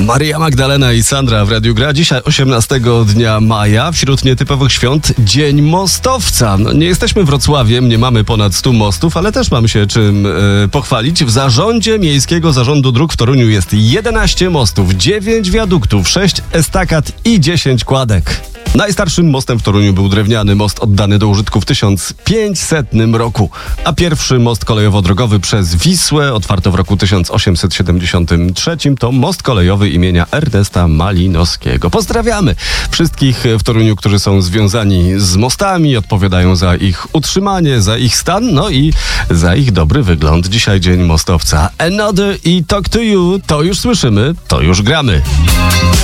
Maria Magdalena i Sandra w Radiu Gra. Dzisiaj 18 dnia maja, wśród nietypowych świąt Dzień Mostowca. No, nie jesteśmy Wrocławiem, nie mamy ponad 100 mostów, ale też mamy się czym pochwalić. W zarządzie Miejskiego Zarządu Dróg w Toruniu jest 11 mostów, 9 wiaduktów, 6 estakad i 10 kładek. Najstarszym mostem w Toruniu był drewniany most oddany do użytku w 1500 roku, a pierwszy most kolejowo-drogowy przez Wisłę, otwarto w roku 1873, to most kolejowy imienia Ernesta Malinowskiego. Pozdrawiamy wszystkich w Toruniu, którzy są związani z mostami, odpowiadają za ich utrzymanie, za ich stan, no i za ich dobry wygląd. Dzisiaj Dzień Mostowca. Another i Talk to You, to już słyszymy, to już gramy.